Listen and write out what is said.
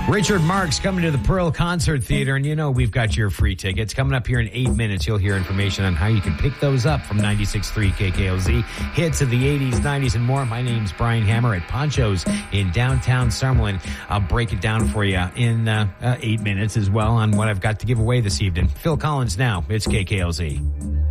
Richard Marx coming to the Pearl Concert Theater, and you know we've got your free tickets. Coming up here in 8 minutes, you'll hear information on how you can pick those up from 96.3 KKLZ. Hits of the 80s, 90s, and more. My name's Brian Hammer at Poncho's in downtown Summerlin. I'll break it down for you in 8 minutes as well on what I've got to give away this evening. Phil Collins now. It's KKLZ.